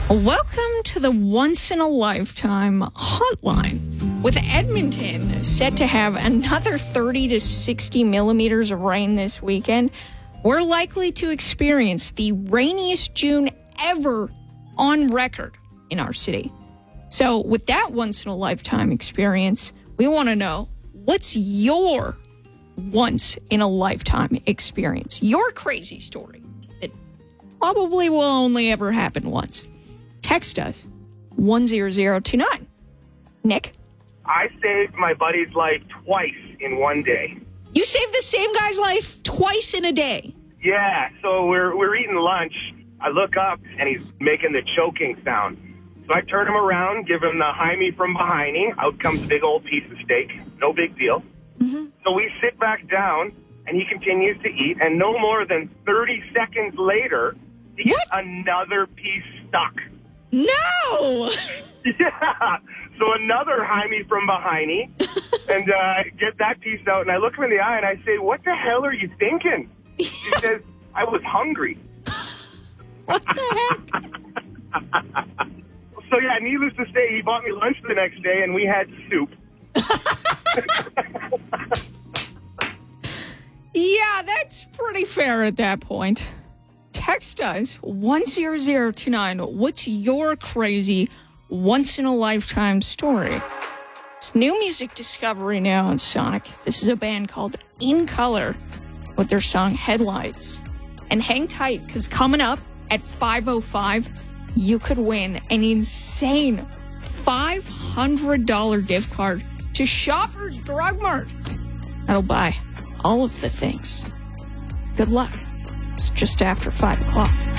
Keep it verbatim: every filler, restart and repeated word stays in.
Welcome to the once-in-a-lifetime hotline. With Edmonton set to have another thirty to sixty millimeters of rain this weekend, we're likely to experience the rainiest June ever on record in our city. So with that once-in-a-lifetime experience, we want to know, what's your once-in-a-lifetime experience? Your crazy story that probably will only ever happen once. Text us, one zero zero two nine. Nick? I saved my buddy's life twice in one day. You saved the same guy's life twice in a day? Yeah, so we're we're eating lunch. I look up, and he's making the choking sound. So I turn him around, give him the high-me from behind. Out comes a big old piece of steak. No big deal. Mm-hmm. So we sit back down, and he continues to eat, and no more than thirty seconds later, he gets what? another piece stuck. No! Yeah. So another high-me from behind me, and uh, get that piece out, and I look him in the eye, and I say, "What the hell are you thinking?" He says, "I was hungry." What the heck? So, yeah, needless to say, he bought me lunch the next day, and we had soup. Yeah, that's pretty fair at that point. Text us, one zero zero two nine. What's your crazy once-in-a-lifetime story? It's new music discovery now on Sonic. This is a band called In Color with their song Headlights. And hang tight, because coming up at five oh five, you could win an insane five hundred dollars gift card to Shoppers Drug Mart. That'll buy all of the things. Good luck. It's just after five o'clock.